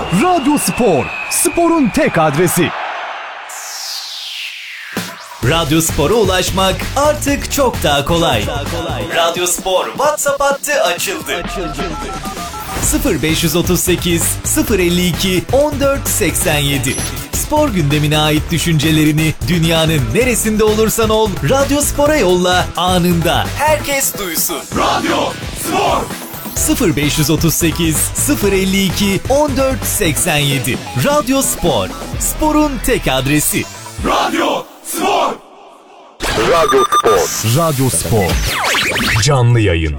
Radyo Spor, sporun tek adresi. Radyo Spor'a ulaşmak artık çok daha kolay. Radyo Spor WhatsApp hattı açıldı. 0538 052 1487. Spor gündemine ait düşüncelerini dünyanın neresinde olursan ol, Radyo Spor'a yolla, anında herkes duysun. Radyo Spor. 0538 052 1487. Radyo Spor, sporun tek adresi. Radyo Spor. Radyo Spor. Radyo Spor. Canlı yayın.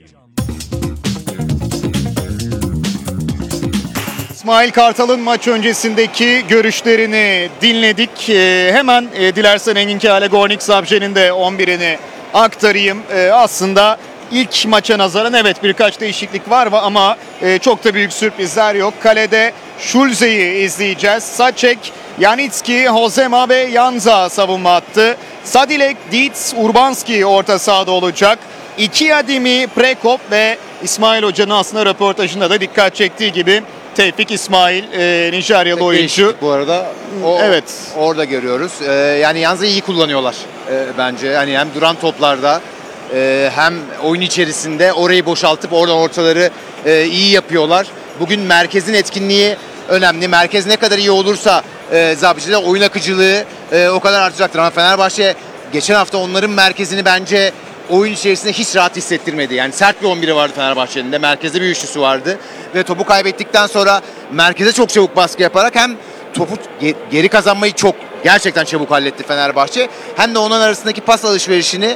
İsmail Kartal'ın maç öncesindeki görüşlerini dinledik. Hemen dilersen Engin Kale, Gornik Zabrze'nin de 11'ini aktarayım. Aslında ilk maça nazaran evet birkaç değişiklik var ama çok da büyük sürprizler yok. Kalede Schulze'yi izleyeceğiz. Saçek, Janitski, Hozema ve Janza savunma hattı. Sadilek, Dietz, Urbanski orta sahada olacak. İki Adimi, Prekop ve İsmail Hoca'nın aslında röportajında da dikkat çektiği gibi Tevfik İsmail, Nijeryalı oyuncu. Bu arada evet. Orada görüyoruz. Yani Janza'yı iyi kullanıyorlar bence. Hani hem duran toplarda hem oyun içerisinde orayı boşaltıp oradan ortaları iyi yapıyorlar. Bugün merkezin etkinliği önemli. Merkez ne kadar iyi olursa Zabrze'de oyun akıcılığı o kadar artacaktır. Ama Fenerbahçe geçen hafta onların merkezini bence oyun içerisinde hiç rahat hissettirmedi. Yani sert bir 11'i vardı Fenerbahçe'nin de. Merkezde bir üçlüsü vardı. Ve topu kaybettikten sonra merkeze çok çabuk baskı yaparak hem topu geri kazanmayı çok gerçekten çabuk halletti Fenerbahçe. Hem de onun arasındaki pas alışverişini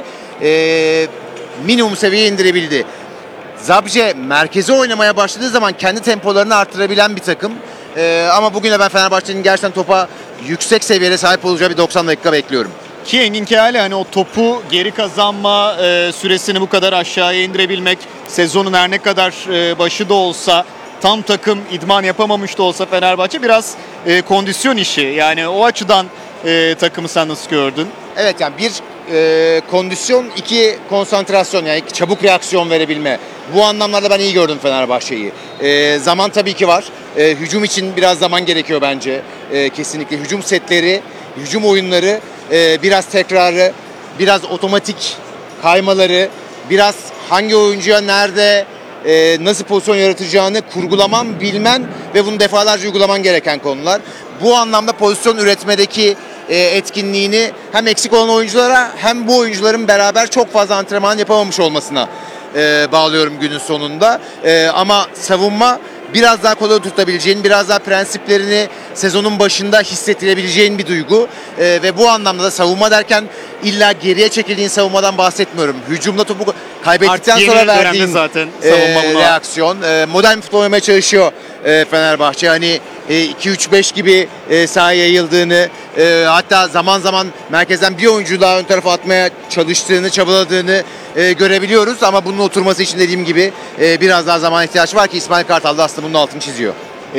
minimum seviyeye indirebildi. Zabrze merkeze oynamaya başladığı zaman kendi tempolarını arttırabilen bir takım. Ama bugün de ben Fenerbahçe'nin gerçekten topa yüksek seviyede sahip olacağı bir 90 dakika bekliyorum. Ki Engin Kehale hani o topu geri kazanma süresini bu kadar aşağıya indirebilmek, sezonun her ne kadar başı da olsa tam takım idman yapamamış da olsa Fenerbahçe biraz kondisyon işi. Yani o açıdan takımı sen nasıl gördün? Evet, yani bir kondisyon, iki konsantrasyon, yani çabuk reaksiyon verebilme. Bu anlamlarda ben iyi gördüm Fenerbahçe'yi. Zaman tabii ki var. Hücum için biraz zaman gerekiyor bence. Kesinlikle hücum setleri, hücum oyunları, biraz tekrarı, biraz otomatik kaymaları, biraz hangi oyuncuya nerede nasıl pozisyon yaratacağını kurgulaman, bilmen ve bunu defalarca uygulaman gereken konular. Bu anlamda pozisyon üretmedeki etkinliğini hem eksik olan oyunculara hem bu oyuncuların beraber çok fazla antrenman yapamamış olmasına bağlıyorum günün sonunda. Ama savunma biraz daha kolay tutabileceğin, biraz daha prensiplerini sezonun başında hissettirebileceğin bir duygu. Ve bu anlamda da savunma derken illa geriye çekildiğin savunmadan bahsetmiyorum. Hücumda topu kaybettikten sonra verdiğin zaten savunma reaksiyon. Modern futbol oynamaya çalışıyor Fenerbahçe. Hani 2-3-5 gibi sahaya yayıldığını, hatta zaman zaman merkezden bir oyuncu daha ön tarafa atmaya çalıştığını, çabaladığını görebiliyoruz. Ama bunun oturması için dediğim gibi biraz daha zaman ihtiyaç var ki İsmail Kartal da aslında bunun altını çiziyor.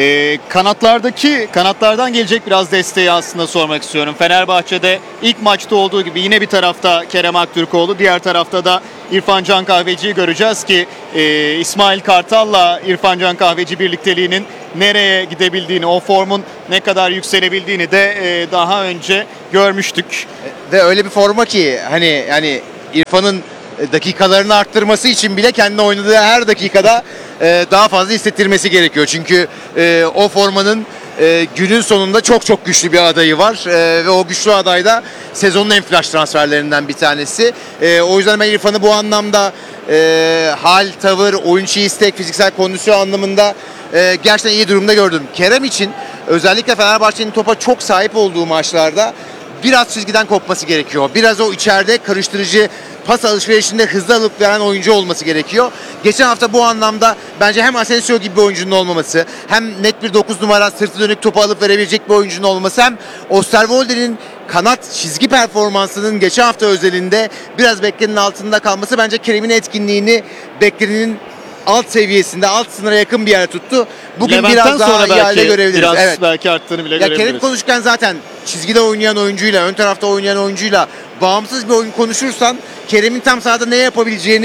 Kanatlardan gelecek biraz desteği aslında sormak istiyorum. Fenerbahçe'de ilk maçta olduğu gibi yine bir tarafta Kerem Aktürkoğlu, diğer tarafta da İrfan Can Kahveci'yi göreceğiz ki İsmail Kartal'la İrfan Can Kahveci birlikteliğinin nereye gidebildiğini, o formun ne kadar yükselebildiğini de daha önce görmüştük. Ve öyle bir forma ki hani yani İrfan'ın dakikalarını arttırması için bile kendine oynadığı her dakikada daha fazla hissettirmesi gerekiyor. Çünkü o formanın günün sonunda çok çok güçlü bir adayı var ve o güçlü aday da sezonun en flash transferlerinden bir tanesi. O yüzden ben İrfan'ı bu anlamda hal, tavır, oyuncu istek, fiziksel kondisyon anlamında gerçekten iyi durumda gördüm. Kerem için özellikle Fenerbahçe'nin topa çok sahip olduğu maçlarda biraz çizgiden kopması gerekiyor. Biraz o içeride karıştırıcı pas alışverişinde hızlı alıp veren oyuncu olması gerekiyor. Geçen hafta bu anlamda bence hem Asensio gibi bir oyuncunun olmaması, hem net bir 9 numara sırtı dönük topu alıp verebilecek bir oyuncunun olması, hem Osterwolde'nin kanat çizgi performansının geçen hafta özelinde biraz beklenenin altında kalması bence Kerem'in etkinliğini beklenenin alt seviyesinde, alt sınıra yakın bir yere tuttu. Bugün Levent'ten biraz daha iyi halde görebiliriz. Biraz evet. belki arttığını bile görebiliriz. Kerem konuşurken zaten çizgide oynayan oyuncuyla, ön tarafta oynayan oyuncuyla bağımsız bir oyun konuşursan Kerem'in tam sahada ne yapabileceğini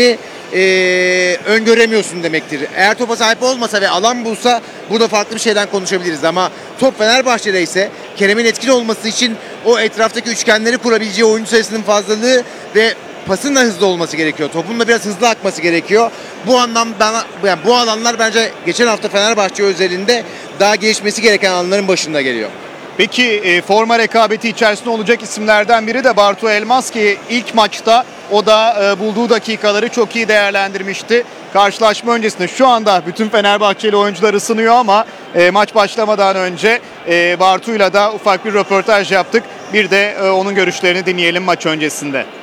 öngöremiyorsun demektir. Eğer topa sahip olmasa ve alan bulsa burada farklı bir şeyden konuşabiliriz ama top Fenerbahçe'de ise Kerem'in etkili olması için o etraftaki üçgenleri kurabileceği oyuncu sayısının fazlalığı ve pasın da hızlı olması gerekiyor. Topun da biraz hızlı akması gerekiyor. Bu alanlar bence geçen hafta Fenerbahçe özelinde daha gelişmesi gereken alanların başında geliyor. Peki forma rekabeti içerisinde olacak isimlerden biri de Bartu Elmas ki ilk maçta o da bulduğu dakikaları çok iyi değerlendirmişti. Karşılaşma öncesinde şu anda bütün Fenerbahçeli oyuncular ısınıyor ama maç başlamadan önce Bartu'yla da ufak bir röportaj yaptık. Bir de onun görüşlerini dinleyelim maç öncesinde.